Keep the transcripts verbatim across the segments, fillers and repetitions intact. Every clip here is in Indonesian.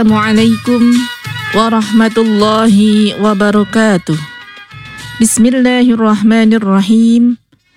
Assalamualaikum warahmatullahi wabarakatuh. Bismillahirrahmanirrahim.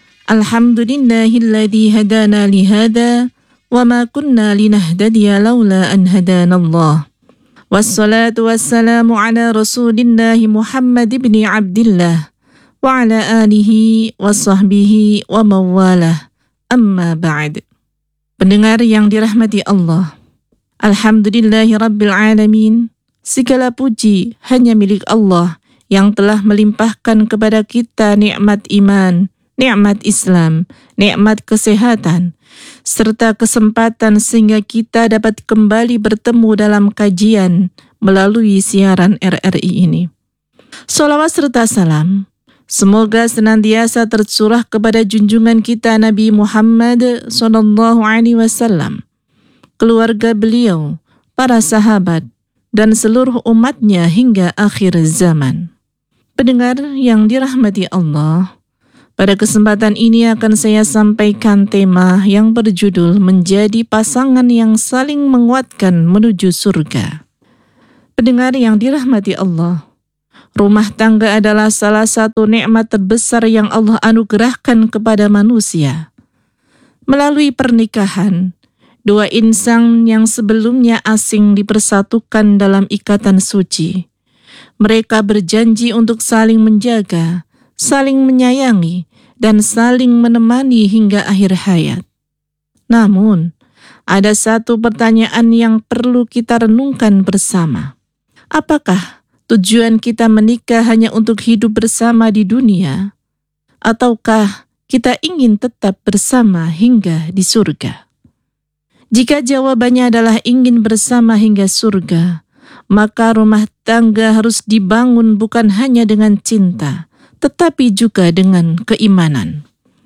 Alhamdulillahilladzi hadana lihada wa ma kunna linahtadiya laula an hadanallah. Wassalatu wassalamu ala Rasulillahi Muhammad ibn Abdillah wa ala alihi wa sahbihi wa mawalah. Amma ba'd. Pendengar yang dirahmati Allah, alhamdulillahi rabbil alamin. Segala puji hanya milik Allah yang telah melimpahkan kepada kita nikmat iman, nikmat Islam, nikmat kesehatan, serta kesempatan sehingga kita dapat kembali bertemu dalam kajian melalui siaran R R I ini. Shalawat serta salam semoga senantiasa tercurah kepada junjungan kita Nabi Muhammad sallallahu alaihi wasallam, keluarga beliau, para sahabat, dan seluruh umatnya hingga akhir zaman. Pendengar yang dirahmati Allah, pada kesempatan ini akan saya sampaikan tema yang berjudul menjadi pasangan yang saling menguatkan menuju surga. Pendengar yang dirahmati Allah, rumah tangga adalah salah satu nikmat terbesar yang Allah anugerahkan kepada manusia. Melalui pernikahan, dua insan yang sebelumnya asing dipersatukan dalam ikatan suci. Mereka berjanji untuk saling menjaga, saling menyayangi, dan saling menemani hingga akhir hayat. Namun, ada satu pertanyaan yang perlu kita renungkan bersama. Apakah tujuan kita menikah hanya untuk hidup bersama di dunia? Ataukah kita ingin tetap bersama hingga di surga? Jika jawabannya adalah ingin bersama hingga surga, maka rumah tangga harus dibangun bukan hanya dengan cinta, tetapi juga dengan keimanan.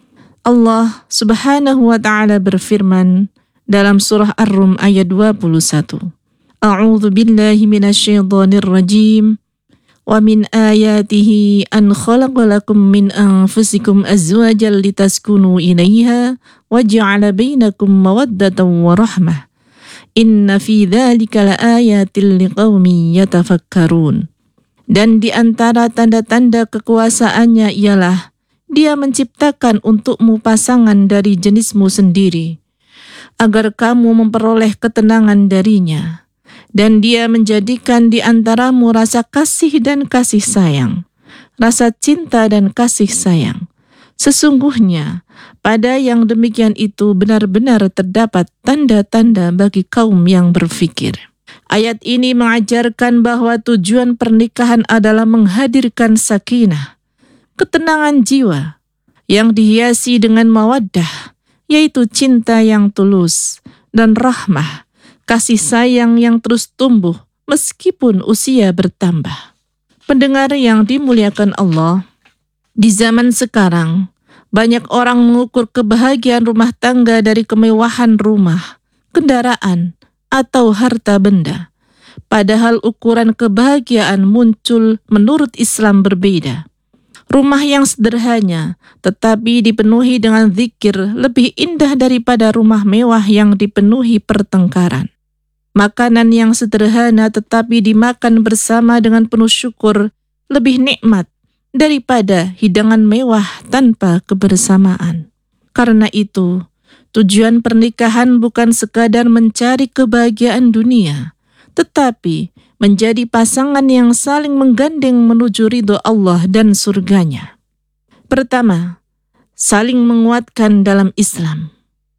Allah Subhanahu wa Ta'ala berfirman dalam surah Ar-Rum ayat dua puluh satu. A'udzu billahi minasyaitonir rajim. Wa min ayatihi an khalaqa lakum min anfusikum azwajan litaskunu ilaiha wa ja'ala bainakum mawaddatan wa rahmah. Inna fi dzalika laayatil liqaumin yatafakkarun. Dan di antara tanda-tanda kekuasaannya ialah Dia menciptakan untukmu pasangan dari jenismu sendiri, agar kamu memperoleh ketenangan darinya. Dan Dia menjadikan di antaramu rasa kasih dan kasih sayang, rasa cinta dan kasih sayang. Sesungguhnya, pada yang demikian itu benar-benar terdapat tanda-tanda bagi kaum yang berfikir. Ayat ini mengajarkan bahwa tujuan pernikahan adalah menghadirkan sakinah, ketenangan jiwa, yang dihiasi dengan mawaddah, yaitu cinta yang tulus, dan rahmah, kasih sayang yang terus tumbuh meskipun usia bertambah. Pendengar yang dimuliakan Allah, di zaman sekarang, banyak orang mengukur kebahagiaan rumah tangga dari kemewahan rumah, kendaraan, atau harta benda. Padahal ukuran kebahagiaan muncul menurut Islam berbeda. Rumah yang sederhana tetapi dipenuhi dengan zikir lebih indah daripada rumah mewah yang dipenuhi pertengkaran. Makanan yang sederhana tetapi dimakan bersama dengan penuh syukur lebih nikmat daripada hidangan mewah tanpa kebersamaan. Karena itu, tujuan pernikahan bukan sekadar mencari kebahagiaan dunia, tetapi menjadi pasangan yang saling menggandeng menuju ridho Allah dan surganya. Pertama, saling menguatkan dalam Islam.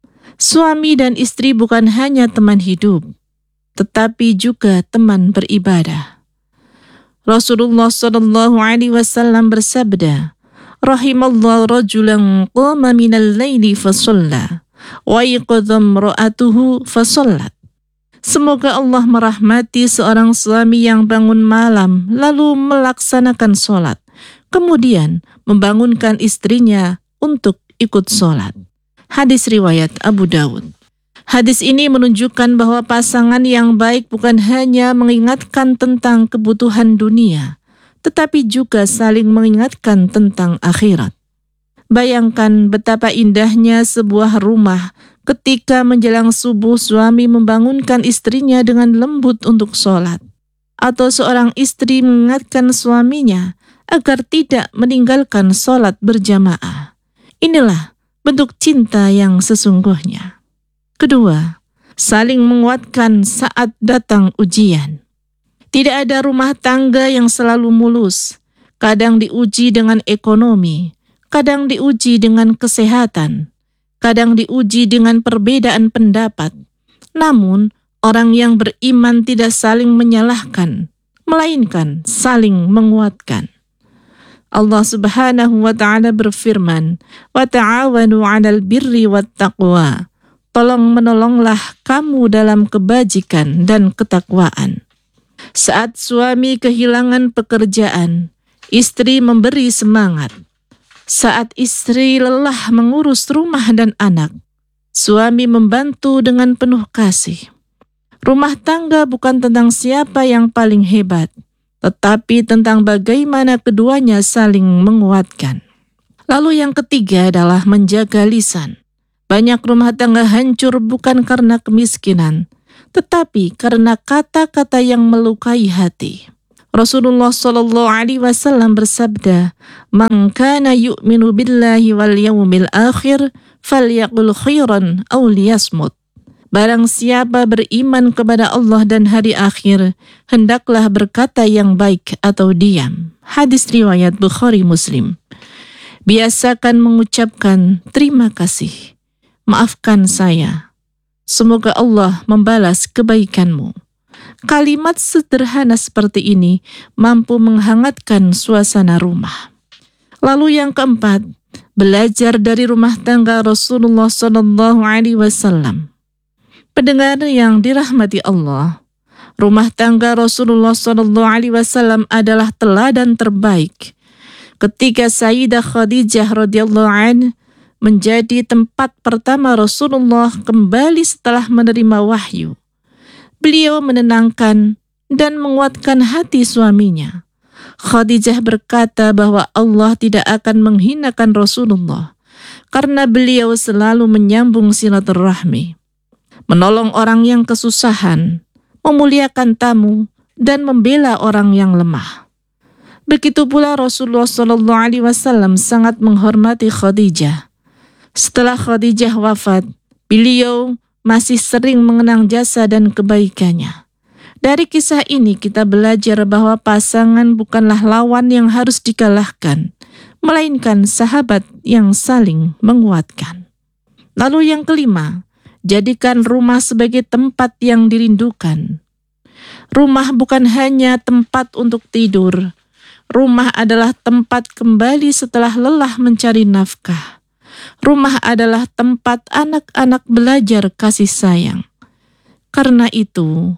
Suami dan istri bukan hanya teman hidup, tetapi juga teman beribadah. Rasulullah sallallahu alaihi wasallam bersabda, "Rahimallahu rajulan qama minal laili fasalla, wa yaqadha imra'atuhu fasallat." Semoga Allah merahmati seorang suami yang bangun malam lalu melaksanakan sholat, kemudian membangunkan istrinya untuk ikut sholat. Hadis riwayat Abu Dawud. Hadis ini menunjukkan bahwa pasangan yang baik bukan hanya mengingatkan tentang kebutuhan dunia, tetapi juga saling mengingatkan tentang akhirat. Bayangkan betapa indahnya sebuah rumah Ketika menjelang subuh, suami membangunkan istrinya dengan lembut untuk sholat. Atau seorang istri mengingatkan suaminya agar tidak meninggalkan sholat berjamaah. Inilah bentuk cinta yang sesungguhnya. Kedua, saling menguatkan saat datang ujian. Tidak ada rumah tangga yang selalu mulus. Kadang diuji dengan ekonomi, kadang diuji dengan kesehatan, kadang diuji dengan perbedaan pendapat. Namun, orang yang beriman tidak saling menyalahkan, melainkan saling menguatkan. Allah Subhanahu wa Ta'ala berfirman, "Wa ta'awanu 'alal birri wat taqwa." Tolong menolonglah kamu dalam kebajikan dan ketakwaan. Saat suami kehilangan pekerjaan, istri memberi semangat. Saat istri lelah mengurus rumah dan anak, suami membantu dengan penuh kasih. Rumah tangga bukan tentang siapa yang paling hebat, tetapi tentang bagaimana keduanya saling menguatkan. Lalu yang ketiga adalah menjaga lisan. Banyak rumah tangga hancur bukan karena kemiskinan, tetapi karena kata-kata yang melukai hati. Rasulullah Shallallahu Alaihi Wasallam bersabda, "Man kana yu'minu billahi wal yawmil akhir, falyaqul khairan aw liyasmut." Barang siapa beriman kepada Allah dan hari akhir, hendaklah berkata yang baik atau diam. Hadis riwayat Bukhari Muslim. Biasakan mengucapkan terima kasih, maafkan saya. Semoga Allah membalas kebaikanmu. Kalimat sederhana seperti ini mampu menghangatkan suasana rumah. Lalu yang keempat, belajar dari rumah tangga Rasulullah Shallallahu Alaihi Wasallam. Pendengar yang dirahmati Allah, rumah tangga Rasulullah Shallallahu Alaihi Wasallam adalah teladan terbaik. Ketika Sayyidah Khadijah radhiyallahu anha menjadi tempat pertama Rasulullah kembali setelah menerima wahyu, beliau menenangkan dan menguatkan hati suaminya. Khadijah berkata bahwa Allah tidak akan menghinakan Rasulullah karena beliau selalu menyambung silaturahmi, menolong orang yang kesusahan, memuliakan tamu, dan membela orang yang lemah. Begitu pula Rasulullah Shallallahu Alaihi Wasallam sangat menghormati Khadijah. Setelah Khadijah wafat, beliau masih sering mengenang jasa dan kebaikannya. Dari kisah ini kita belajar bahwa pasangan bukanlah lawan yang harus dikalahkan, melainkan sahabat yang saling menguatkan. Lalu yang kelima, jadikan rumah sebagai tempat yang dirindukan. Rumah bukan hanya tempat untuk tidur. Rumah adalah tempat kembali setelah lelah mencari nafkah. Rumah adalah tempat anak-anak belajar kasih sayang. Karena itu,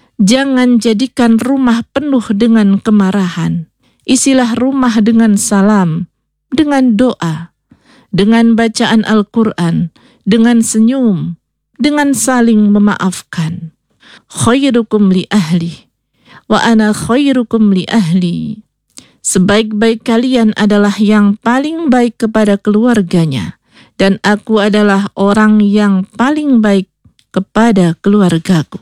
jangan jadikan rumah penuh dengan kemarahan. Isilah rumah dengan salam, dengan doa, dengan bacaan Al-Quran, dengan senyum, dengan saling memaafkan. Khairukum li ahli, wa ana khairukum li ahli. Sebaik-baik kalian adalah yang paling baik kepada keluarganya, dan aku adalah orang yang paling baik kepada keluargaku.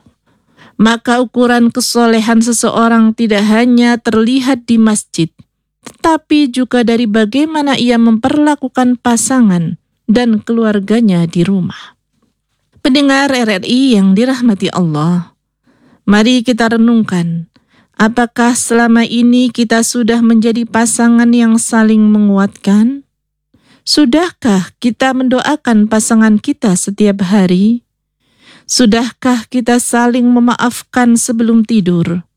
Maka ukuran kesolehan seseorang tidak hanya terlihat di masjid, tetapi juga dari bagaimana ia memperlakukan pasangan dan keluarganya di rumah. Pendengar R R I yang dirahmati Allah, mari kita renungkan, apakah selama ini kita sudah menjadi pasangan yang saling menguatkan? Sudahkah kita mendoakan pasangan kita setiap hari? Sudahkah kita saling memaafkan sebelum tidur?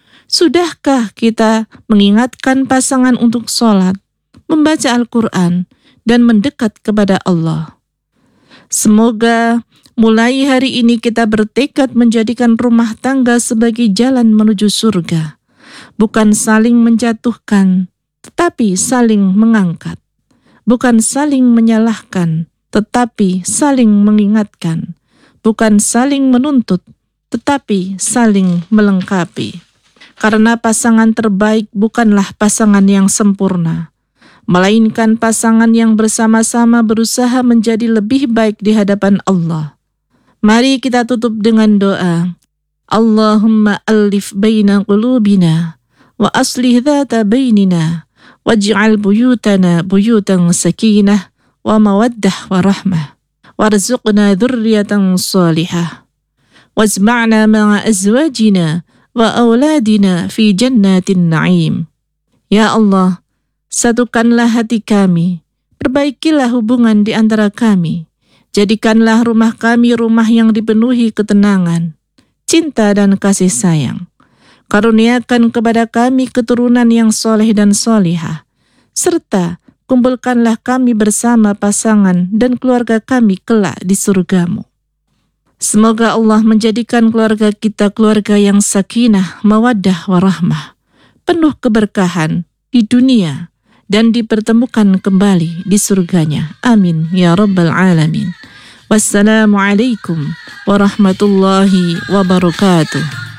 Sudahkah kita mengingatkan pasangan untuk sholat, membaca Al-Quran, dan mendekat kepada Allah? Semoga mulai hari ini kita bertekad menjadikan rumah tangga sebagai jalan menuju surga, bukan saling menjatuhkan, tetapi saling mengangkat, bukan saling menyalahkan, tetapi saling mengingatkan, bukan saling menuntut, tetapi saling melengkapi. Karena pasangan terbaik bukanlah pasangan yang sempurna, melainkan pasangan yang bersama-sama berusaha menjadi lebih baik di hadapan Allah. Mari kita tutup dengan doa. Allahumma alif baina qulubina wa aslih dhata bainina waj'al buyutana buyutan sakinah wa mawaddah wa rahmah warzuqna dhurriyatan salihah wajma'na ma'a azwajina wa auladina fi jannatin na'im. Ya Allah, satukanlah hati kami, perbaikilah hubungan di antara kami, jadikanlah rumah kami rumah yang dipenuhi ketenangan, cinta dan kasih sayang. Karuniakan kepada kami keturunan yang soleh dan solihah, serta kumpulkanlah kami bersama pasangan dan keluarga kami kelak di surgamu. Semoga Allah menjadikan keluarga kita keluarga yang sakinah, mawaddah, warahmah, penuh keberkahan di dunia dan dipertemukan kembali di surganya. Amin ya rabbal alamin. Wassalamualaikum warahmatullahi wabarakatuh.